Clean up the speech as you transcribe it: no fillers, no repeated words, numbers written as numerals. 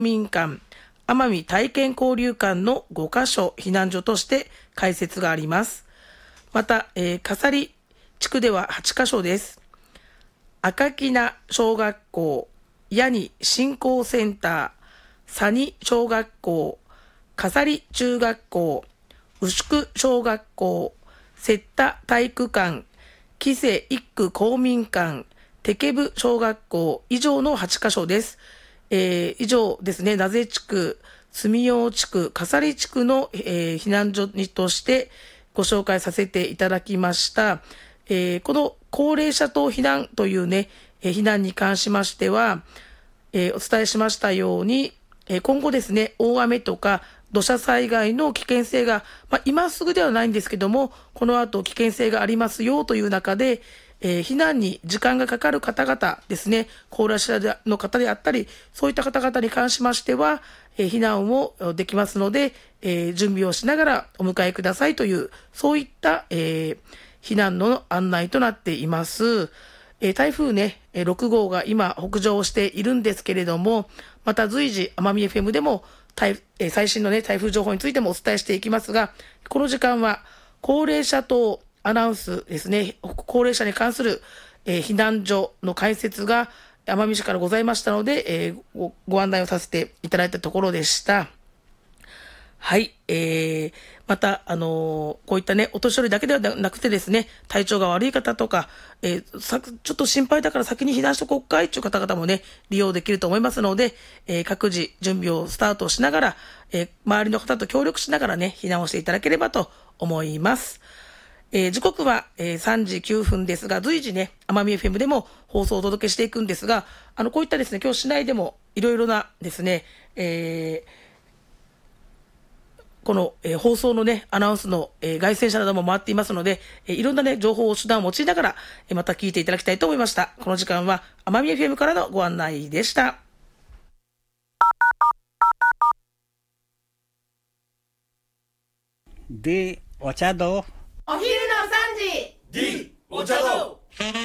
民館、奄美体験交流館の5カ所避難所として開設があります。また、笠利地区では8カ所です。赤木名小学校、八に振興センター、佐に小学校、笠利中学校、牛久小学校、摂田体育館、木瀬一区公民館、手部小学校以上の8カ所です。以上ですね、名瀬地区、住用地区、笠利地区の、避難所としてご紹介させていただきました。この高齢者等避難というね、避難に関しましては、お伝えしましたように、今後ですね、大雨とか土砂災害の危険性が、今すぐではないんですけども、この後危険性がありますよという中で、避難に時間がかかる方々ですね、高齢者の方であったり、そういった方々に関しましては、避難をできますので、準備をしながらお迎えくださいという、そういった、避難の案内となっています。台風ね、6号が今北上しているんですけれども、また随時奄美 FM でも最新のね、台風情報についてもお伝えしていきますが、この時間は高齢者等アナウンスですね、高齢者に関する、避難所の開設が奄美市からございましたので、ご案内をさせていただいたところでした。はい、また、こういったね、お年寄りだけではなくてですね、体調が悪い方とか、ちょっと心配だから先に避難しとこうかいという方々もね、利用できると思いますので、各自準備をスタートしながら、周りの方と協力しながらね、避難をしていただければと思います。時刻は、3時9分ですが、随時ね、奄美 FM でも放送をお届けしていくんですが、こういったですね、今日市内でもいろいろなですね、この、放送のね、アナウンスの、外線車なども回っていますので、いろんなね、情報手段を用いながら、また聞いていただきたいと思いました。この時間は奄美 FM からのご案内でした。 で、お茶どう？ お昼の3時 D お茶どう